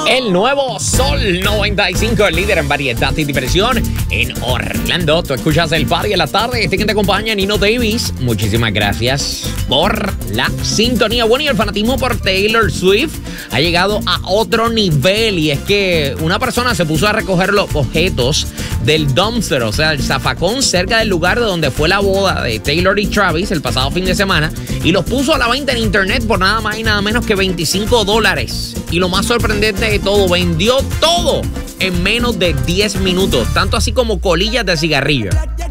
El nuevo Sol 95, el líder en variedad y diversión en Orlando. Tú escuchas el party en la tarde. Este que te acompaña, Nino Davis. Muchísimas gracias por la sintonía. Bueno, y el fanatismo por Taylor Swift ha llegado a otro nivel. Y es que una persona se puso a recoger los objetos del dumpster, o sea, el zafacón cerca del lugar de donde fue la boda de Taylor y Travis el pasado fin de semana, y los puso a la venta en internet por nada más y nada menos que $25. Y lo más sorprendente de todo, vendió todo en menos de 10 minutos, tanto así como colillas de cigarrillo.